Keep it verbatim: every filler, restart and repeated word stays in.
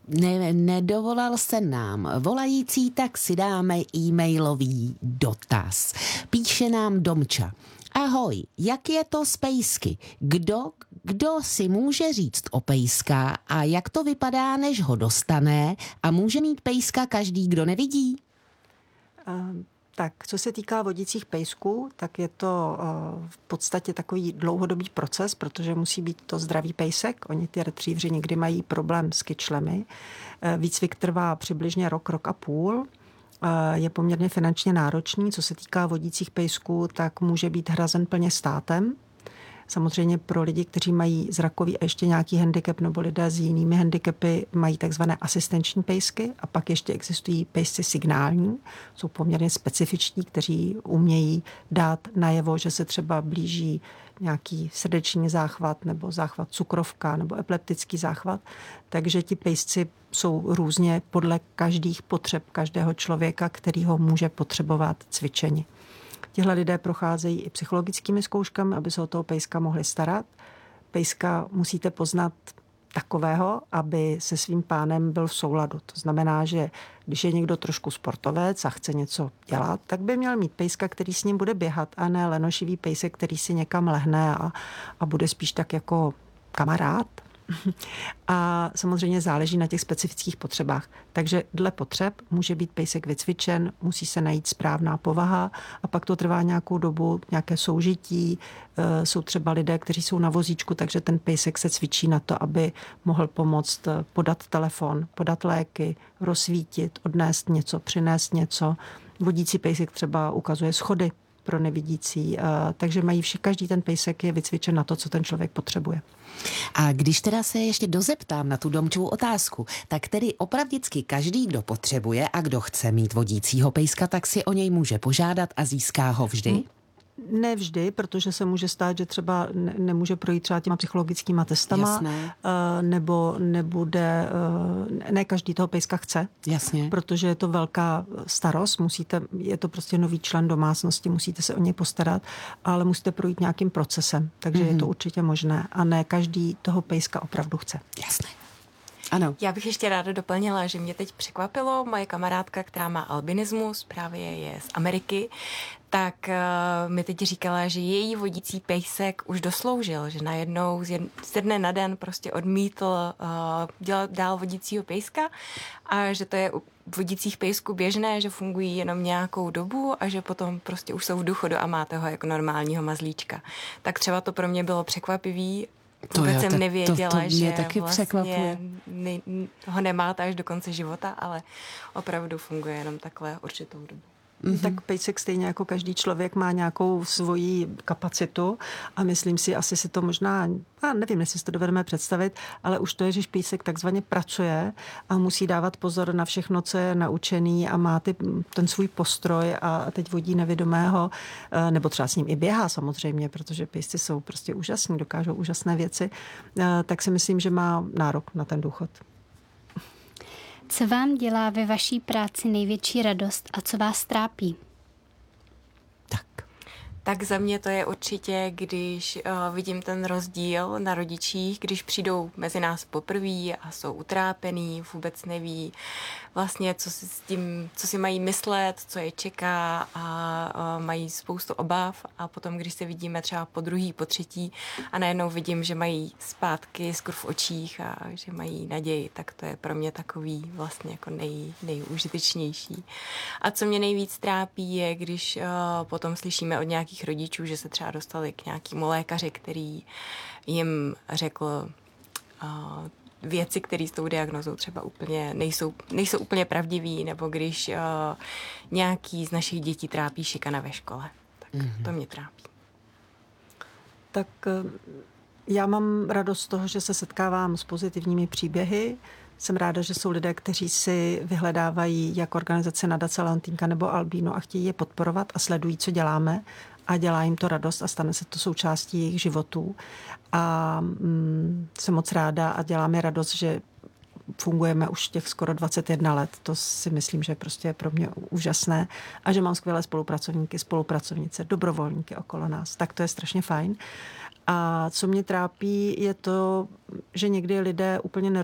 ne, nedovolal se nám volající, tak si dáme e-mailový dotaz. Píše nám Domča. Ahoj, jak je to s pejsky? Kdo, kdo si může říct o pejska a jak to vypadá, než ho dostane a může mít pejska každý, kdo nevidí? Um. Tak, co se týká vodících pejsků, tak je to v podstatě takový dlouhodobý proces, protože musí být to zdravý pejsek. Oni ty retrievři někdy mají problém s kyčlemi. Výcvik trvá přibližně rok, rok a půl. Je poměrně finančně náročný. Co se týká vodících pejsků, tak může být hrazen plně státem. Samozřejmě pro lidi, kteří mají zrakový a ještě nějaký handicap nebo lidé s jinými handicapy mají takzvané asistenční pejsky a pak ještě existují pejsci signální. Jsou poměrně specifiční, kteří umějí dát najevo, že se třeba blíží nějaký srdeční záchvat nebo záchvat cukrovka nebo epileptický záchvat. Takže ti pejsci jsou různě podle každých potřeb každého člověka, který ho může potřebovat cvičení. Tihle lidé procházejí i psychologickými zkouškami, aby se o toho pejska mohli starat. Pejska musíte poznat takového, aby se svým pánem byl v souladu. To znamená, že když je někdo trošku sportovec a chce něco dělat, tak by měl mít pejska, který s ním bude běhat, a ne lenošivý pejsek, který si někam lehne a, a bude spíš tak jako kamarád. A samozřejmě záleží na těch specifických potřebách. Takže dle potřeb může být pejsek vycvičen, musí se najít správná povaha a pak to trvá nějakou dobu, nějaké soužití. Jsou třeba lidé, kteří jsou na vozíčku, takže ten pejsek se cvičí na to, aby mohl pomoct podat telefon, podat léky, rozsvítit, odnést něco, přinést něco. Vodící pejsek třeba ukazuje schody pro nevidící, takže mají vši, každý ten pejsek je vycvičen na to, co ten člověk potřebuje. A když teda se ještě dozeptám na tu Domčovu otázku, tak tedy opravdicky každý, kdo potřebuje a kdo chce mít vodícího pejska, tak si o něj může požádat a získá ho vždy? Hmm. Ne vždy, protože se může stát, že třeba nemůže projít třeba těma psychologickýma testama. Jasné. Nebo nebude, ne každý toho pejska chce. Jasně. Protože je to velká starost, musíte, je to prostě nový člen domácnosti, musíte se o něj postarat, ale musíte projít nějakým procesem, takže mm-hmm. je to určitě možné a ne každý toho pejska opravdu chce. Jasné. Ano. Já bych ještě ráda doplnila, že mě teď překvapilo, moje kamarádka, která má albinismus, právě je z Ameriky, tak uh, mi teď říkala, že její vodící pejsek už dosloužil, že najednou z, jed, z dne na den prostě odmítl uh, dělat dál vodícího pejska a že to je u vodících pejsků běžné, že fungují jenom nějakou dobu a že potom prostě už jsou v důchodu a máte ho jako normálního mazlíčka. Tak třeba to pro mě bylo překvapivý. Vůbec jo, jsem tak nevěděla, to, to že taky vlastně ne, ho nemáte až do konce života, ale opravdu funguje jenom takhle určitou dobu. Mm-hmm. Tak pejsek stejně jako každý člověk má nějakou svoji kapacitu a myslím si, asi si to možná, já nevím, jestli si to dovedeme představit, ale už to je, že pejsek takzvaně pracuje a musí dávat pozor na všechno, co je naučený a má ty, ten svůj postroj a teď vodí nevědomého, nebo třeba s ním i běhá samozřejmě, protože pejsci jsou prostě úžasní, dokážou úžasné věci, tak si myslím, že má nárok na ten důchod. Co vám dělá ve vaší práci největší radost a co vás trápí? Tak. Tak za mě to je určitě, když uh, vidím ten rozdíl na rodičích, když přijdou mezi nás poprvé a jsou utrápený, vůbec neví vlastně, co si s tím, co si mají myslet, co je čeká a uh, mají spoustu obav a potom, když se vidíme třeba po druhý, po třetí a najednou vidím, že mají zpátky skoro v očích a že mají naději, tak to je pro mě takový vlastně jako nej, nejúžitečnější. A co mě nejvíc trápí je, když uh, potom slyšíme od nějakých rodičů, že se třeba dostali k nějakému lékaři, který jim řekl uh, věci, které s tou diagnozou třeba úplně nejsou, nejsou úplně pravdivý, nebo když uh, nějaký z našich dětí trápí šikana ve škole. Tak mm-hmm. to mě trápí. Tak já mám radost z toho, že se setkávám s pozitivními příběhy. Jsem ráda, že jsou lidé, kteří si vyhledávají jak organizace Nadace Leontýnka nebo Albíno a chtějí je podporovat a sledují, co děláme a dělá jim to radost a stane se to součástí jejich životů. A mm, jsem moc ráda a dělá mi radost, že fungujeme už těch skoro dvacet jedna let. To si myslím, že prostě je pro mě úžasné a že mám skvělé spolupracovníky, spolupracovnice, dobrovolníky okolo nás. Tak to je strašně fajn. A co mě trápí, je to, že někdy lidé úplně